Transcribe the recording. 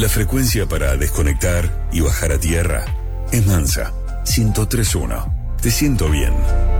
La frecuencia para desconectar y bajar a tierra es Mansa, 103.1. Te siento bien.